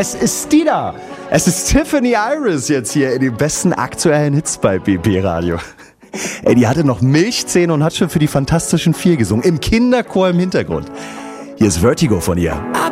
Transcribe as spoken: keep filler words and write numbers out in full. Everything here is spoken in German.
Es ist die da. Es ist Tiffany Iris jetzt hier in den besten aktuellen Hits bei B B Radio. Ey, die hatte noch Milchzähne und hat schon für die Fantastischen Vier gesungen. Im Kinderchor im Hintergrund. Hier ist Vertigo von ihr.